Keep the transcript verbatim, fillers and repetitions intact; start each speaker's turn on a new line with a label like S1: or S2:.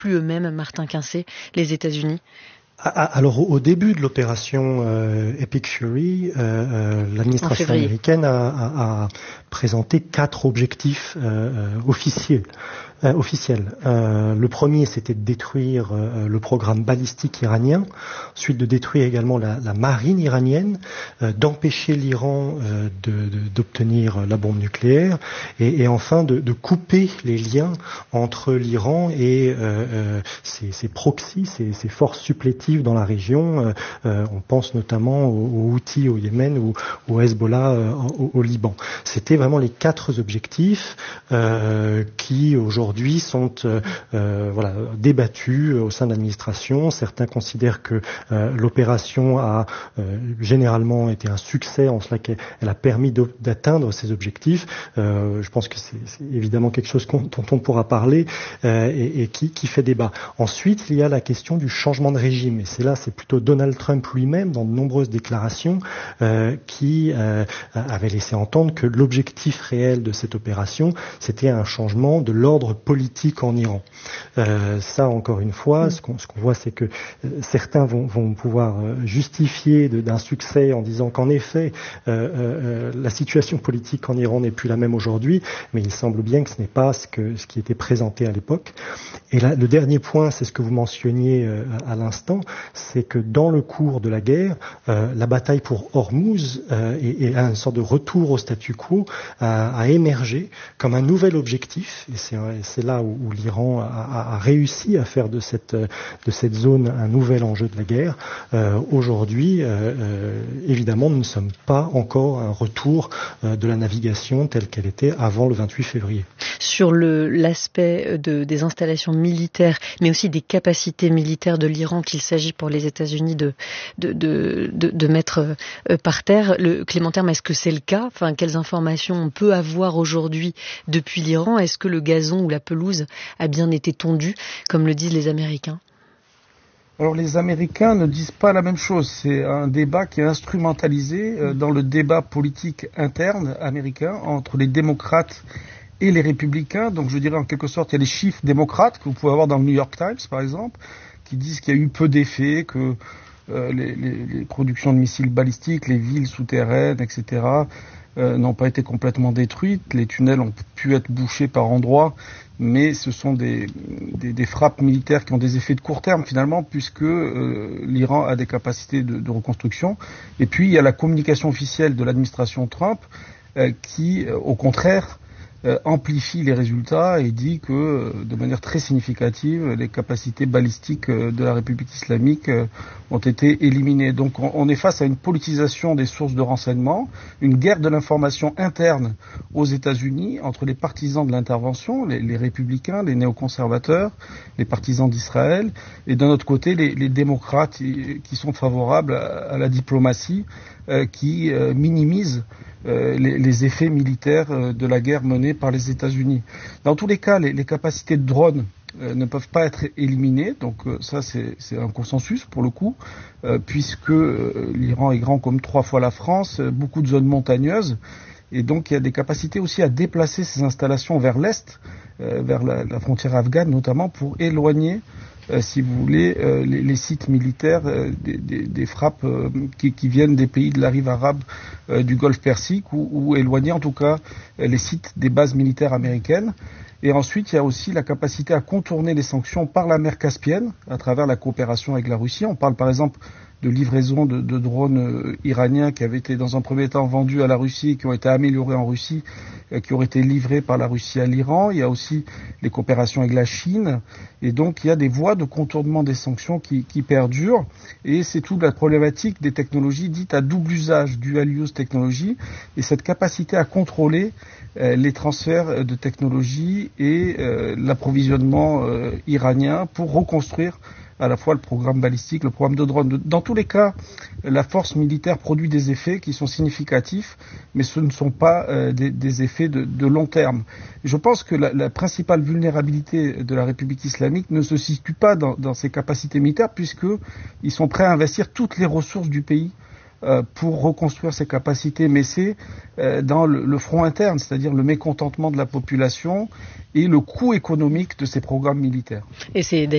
S1: plus eux-mêmes, Martin Quinçé, les États-Unis?
S2: Alors au début de l'opération euh, Epic Fury, euh, euh, l'administration américaine a, a, a présenté quatre objectifs euh, officiels. Euh, officiel. Euh, le premier, c'était de détruire euh, le programme balistique iranien, ensuite de détruire également la, la marine iranienne, euh, d'empêcher l'Iran euh, de, de, d'obtenir la bombe nucléaire, et, et enfin de, de couper les liens entre l'Iran et euh, euh, ses, ses proxys, ses, ses forces supplétives dans la région. Euh, euh, on pense notamment aux, aux Houthis au Yémen ou au Hezbollah euh, au, au Liban. C'était vraiment les quatre objectifs euh, qui aujourd'hui Aujourd'hui sont euh, voilà, débattus au sein de l'administration. Certains considèrent que euh, l'opération a euh, généralement été un succès en cela qu'elle a permis d'atteindre ces objectifs. Euh, je pense que c'est évidemment quelque chose dont on pourra parler euh, et, et qui, qui fait débat. Ensuite, il y a la question du changement de régime. Et c'est là, c'est plutôt Donald Trump lui-même, dans de nombreuses déclarations, euh, qui euh, avait laissé entendre que l'objectif réel de cette opération, c'était un changement de l'ordre politique en Iran. Euh, ça, encore une fois, mmh. ce qu'on ce qu'on voit, c'est que euh, certains vont, vont pouvoir euh, justifier d'un succès en disant qu'en effet, euh, euh, la situation politique en Iran n'est plus la même aujourd'hui, mais il semble bien que ce n'est pas ce, que, ce qui était présenté à l'époque. Et là, le dernier point, c'est ce que vous mentionniez euh, à l'instant, c'est que dans le cours de la guerre, euh, la bataille pour Hormuz euh, et, et une sorte de retour au statu quo a, a émergé comme un nouvel objectif, et c'est c'est là où, où l'Iran a, a réussi à faire de cette, de cette zone un nouvel enjeu de la guerre. Euh, Aujourd'hui, euh, euh, évidemment, nous ne sommes pas encore à un retour euh, de la navigation telle qu'elle était avant le vingt-huit février.
S1: Sur l'aspect de, des installations militaires, mais aussi des capacités militaires de l'Iran qu'il s'agit pour les États-Unis de, de, de, de, de mettre euh, par terre, le, Clément Terme, est-ce que c'est le cas? Enfin, quelles informations on peut avoir aujourd'hui depuis l'Iran? Est-ce que le gazon ou la pelouse a bien été tondue, comme le disent les Américains?
S3: Alors les Américains ne disent pas la même chose. C'est un débat qui est instrumentalisé euh, dans le débat politique interne américain entre les démocrates et les républicains. Donc je dirais en quelque sorte, il y a les chiffres démocrates que vous pouvez avoir dans le New York Times par exemple, qui disent qu'il y a eu peu d'effets, que euh, les, les, les productions de missiles balistiques, les villes souterraines, et cetera Euh, n'ont pas été complètement détruites. Les tunnels ont pu être bouchés par endroits, mais ce sont des, des, des frappes militaires qui ont des effets de court terme finalement, puisque euh, l'Iran a des capacités de, de reconstruction. Et puis il y a la communication officielle de l'administration Trump euh, qui, euh, au contraire, Euh, amplifie les résultats et dit que, euh, de manière très significative, les capacités balistiques euh, de la République islamique euh, ont été éliminées. Donc on, on est face à une politisation des sources de renseignement, une guerre de l'information interne aux États-Unis entre les partisans de l'intervention, les, les républicains, les néoconservateurs, les partisans d'Israël, et d'un autre côté les, les démocrates qui sont favorables à, à la diplomatie, euh, qui euh, minimisent Euh, les, les effets militaires euh, de la guerre menée par les États-Unis. Dans tous les cas, les, les capacités de drones euh, ne peuvent pas être éliminées, donc euh, ça c'est un consensus pour le coup, euh, puisque euh, l'Iran est grand comme trois fois la France, euh, beaucoup de zones montagneuses, et donc il y a des capacités aussi à déplacer ces installations vers l'Est, euh, vers la, la frontière afghane notamment, pour éloigner Euh, si vous voulez, euh, les, les sites militaires euh, des, des, des frappes euh, qui, qui viennent des pays de la rive arabe euh, du Golfe Persique, ou, ou éloigner en tout cas euh, les sites des bases militaires américaines. Et ensuite, il y a aussi la capacité à contourner les sanctions par la mer Caspienne, à travers la coopération avec la Russie. On parle par exemple de livraison de, de drones euh, iraniens qui avaient été dans un premier temps vendus à la Russie, qui ont été améliorés en Russie, euh, qui auraient été livrés par la Russie à l'Iran. Il y a aussi les coopérations avec la Chine. Et donc, il y a des voies de contournement des sanctions qui, qui perdurent. Et c'est toute la problématique des technologies dites à double usage, dual use technology, et cette capacité à contrôler euh, les transferts de technologies et euh, l'approvisionnement euh, iranien pour reconstruire à la fois le programme balistique, le programme de drone. Dans tous les cas, la force militaire produit des effets qui sont significatifs, mais ce ne sont pas euh, des, des effets de, de long terme. Je pense que la, la principale vulnérabilité de la République islamique ne se situe pas dans, dans ses capacités militaires, puisqu'ils sont prêts à investir toutes les ressources du pays euh, pour reconstruire ses capacités, mais c'est euh, dans le, le front interne, c'est-à-dire le mécontentement de la population et le coût économique de ces programmes militaires.
S1: Et c'est